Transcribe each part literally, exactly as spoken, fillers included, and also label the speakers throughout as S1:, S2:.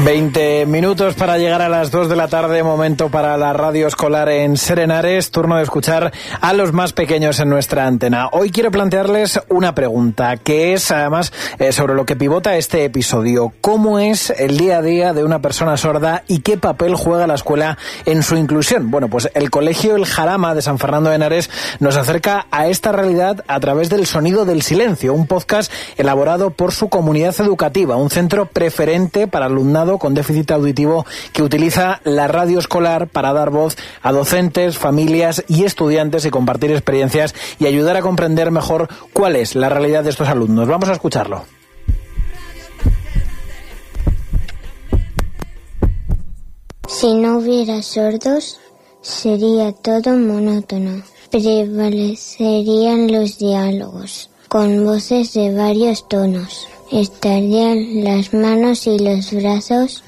S1: veinte minutos para llegar a las dos de la tarde, momento para la radio escolar en Ser Henares, turno de escuchar a los más pequeños en nuestra antena. Hoy quiero plantearles una pregunta, que es además eh, sobre lo que pivota este episodio. ¿Cómo es el día a día de una persona sorda y qué papel juega la escuela en su inclusión? Bueno, pues el Colegio El Jarama de San Fernando de Henares nos acerca a esta realidad a través del Sonido del Silencio, un podcast elaborado por su comunidad educativa, un centro preferente para alumnado con déficit auditivo que utiliza la radio escolar para dar voz a docentes, familias y estudiantes y compartir experiencias y ayudar a comprender mejor cuál es la realidad de estos alumnos. Vamos a escucharlo.
S2: Si no hubiera sordos, sería todo monótono. Prevalecerían los diálogos, con voces de varios tonos. Estarían las manos y los brazos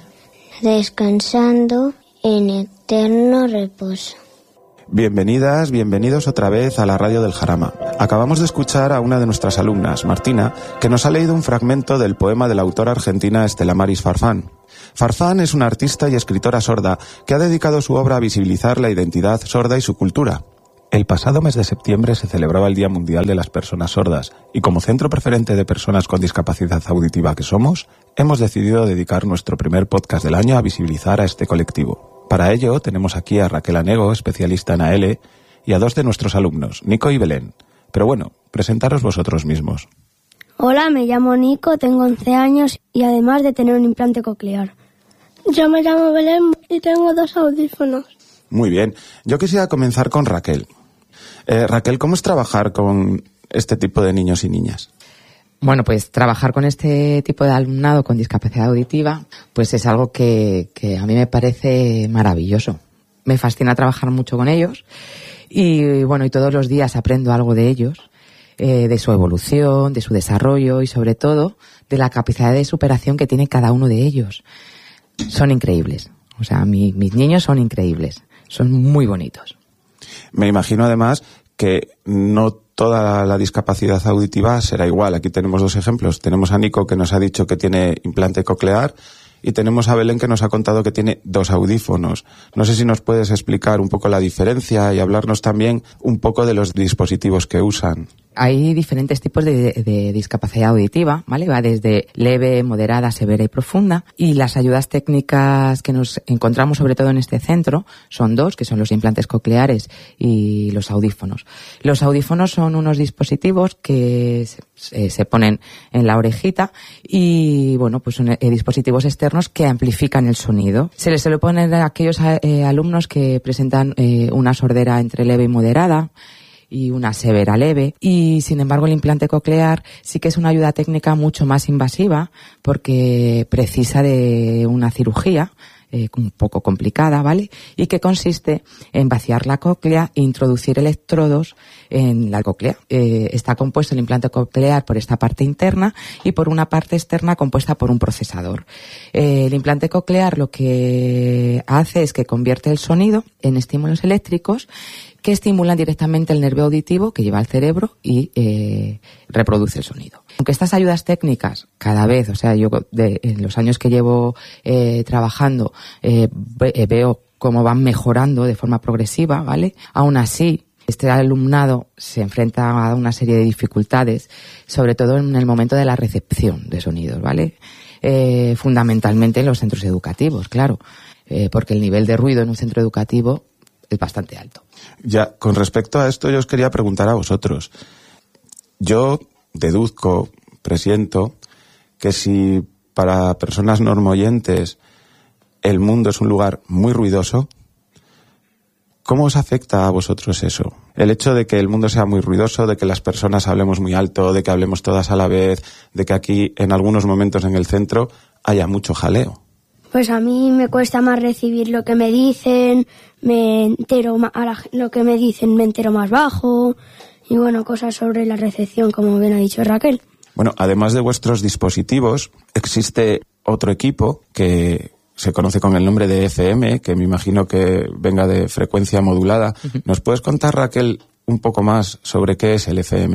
S2: descansando en eterno reposo.
S3: Bienvenidas, bienvenidos otra vez a la radio del Jarama. Acabamos de escuchar a una de nuestras alumnas, Martina, que nos ha leído un fragmento del poema de la autora argentina Estela Maris Farfán. Farfán es una artista y escritora sorda que ha dedicado su obra a visibilizar la identidad sorda y su cultura. El pasado mes de septiembre se celebraba el Día Mundial de las Personas Sordas y como centro preferente de personas con discapacidad auditiva que somos, hemos decidido dedicar nuestro primer podcast del año a visibilizar a este colectivo. Para ello tenemos aquí a Raquel Anego, especialista en A L, y a dos de nuestros alumnos, Nico y Belén. Pero bueno, presentaros vosotros mismos.
S4: Hola, me llamo Nico, tengo once años y además de tener un implante coclear.
S5: Yo me llamo Belén y tengo dos audífonos.
S3: Muy bien, yo quisiera comenzar con Raquel. Eh, Raquel, ¿cómo es trabajar con este tipo de niños y niñas?
S6: Bueno, pues trabajar con este tipo de alumnado con discapacidad auditiva, pues es algo que, que a mí me parece maravilloso. Me fascina trabajar mucho con ellos y bueno, y todos los días aprendo algo de ellos, eh, de su evolución, de su desarrollo y sobre todo de la capacidad de superación que tiene cada uno de ellos. Son increíbles. O sea, mi, mis niños son increíbles. Son muy bonitos.
S3: Me imagino además que no toda la discapacidad auditiva será igual. Aquí tenemos dos ejemplos. Tenemos a Nico, que nos ha dicho que tiene implante coclear, y tenemos a Belén, que nos ha contado que tiene dos audífonos. No sé si nos puedes explicar un poco la diferencia y hablarnos también un poco de los dispositivos que usan.
S6: Hay diferentes tipos de, de discapacidad auditiva, ¿vale? Va desde leve, moderada, severa y profunda. Y las ayudas técnicas que nos encontramos sobre todo en este centro son dos, que son los implantes cocleares y los audífonos. Los audífonos son unos dispositivos que se, se ponen en la orejita y, bueno, pues son eh, dispositivos externos que amplifican el sonido. Se les suele poner a aquellos eh, alumnos que presentan eh, una sordera entre leve y moderada y una severa leve, y sin embargo el implante coclear sí que es una ayuda técnica mucho más invasiva porque precisa de una cirugía eh, un poco complicada, ¿vale? Y que consiste en vaciar la cóclea e introducir electrodos en la cóclea. Eh, está compuesto el implante coclear por esta parte interna y por una parte externa compuesta por un procesador. Eh, el implante coclear lo que hace es que convierte el sonido en estímulos eléctricos que estimulan directamente el nervio auditivo que lleva al cerebro y eh, reproduce el sonido. Aunque estas ayudas técnicas cada vez, o sea, yo de, en los años que llevo eh, trabajando eh, ve, veo cómo van mejorando de forma progresiva, ¿vale? Aún así, este alumnado se enfrenta a una serie de dificultades, sobre todo en el momento de la recepción de sonidos, ¿vale? Eh, fundamentalmente en los centros educativos, claro, eh, porque el nivel de ruido en un centro educativo es bastante alto.
S3: Ya, con respecto a esto yo os quería preguntar a vosotros. Yo deduzco, presiento, que si para personas normoyentes el mundo es un lugar muy ruidoso, ¿cómo os afecta a vosotros eso? El hecho de que el mundo sea muy ruidoso, de que las personas hablemos muy alto, de que hablemos todas a la vez, de que aquí en algunos momentos en el centro haya mucho jaleo.
S4: Pues a mí me cuesta más recibir lo que me dicen, me entero más, a la, lo que me dicen me entero más bajo, y bueno, cosas sobre la recepción, como bien ha dicho Raquel.
S3: Bueno, además de vuestros dispositivos, existe otro equipo que se conoce con el nombre de F M, que me imagino que venga de frecuencia modulada. ¿Nos puedes contar, Raquel, un poco más sobre qué es el F M?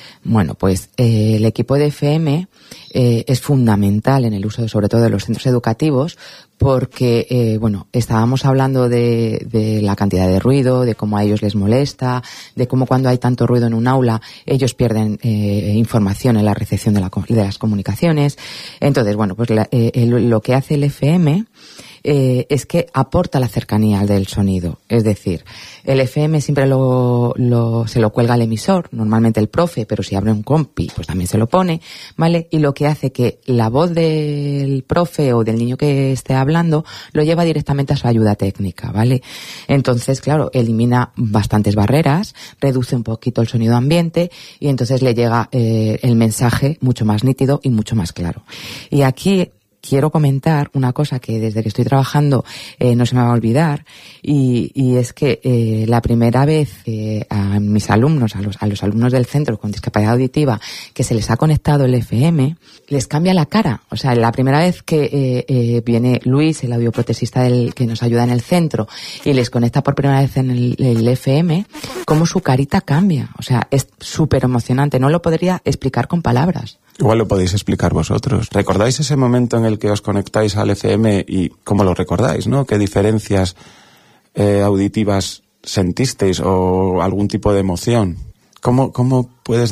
S6: Bueno, pues eh, el equipo de F M eh, es fundamental en el uso, de, sobre todo de los centros educativos, porque, eh, bueno, estábamos hablando de, de la cantidad de ruido, de cómo a ellos les molesta, de cómo cuando hay tanto ruido en un aula ellos pierden eh, información en la recepción de, la, de las comunicaciones. Entonces, bueno, pues la, eh, el, lo que hace el F M Eh, es que aporta la cercanía del sonido. Es decir, el F M siempre lo, lo, se lo cuelga al emisor, normalmente el profe, pero si abre un compi, pues también se lo pone, ¿vale? Y lo que hace que la voz del profe o del niño que esté hablando lo lleva directamente a su ayuda técnica, ¿vale? Entonces, claro, elimina bastantes barreras, reduce un poquito el sonido ambiente y entonces le llega eh, el mensaje mucho más nítido y mucho más claro. Y aquí quiero comentar una cosa que desde que estoy trabajando eh, no se me va a olvidar, y, y es que eh, la primera vez eh, a mis alumnos, a los, a los alumnos del centro con discapacidad auditiva, que se les ha conectado el F M, les cambia la cara. O sea, la primera vez que eh, eh, viene Luis, el audioprotesista del, que nos ayuda en el centro, y les conecta por primera vez en el, el F M, cómo su carita cambia. O sea, es súper emocionante. No lo podría explicar con palabras.
S3: Igual lo podéis explicar vosotros. ¿Recordáis ese momento en el que os conectáis al F M y cómo lo recordáis, no? ¿Qué diferencias eh, auditivas sentisteis o algún tipo de emoción? ¿Cómo, cómo puedes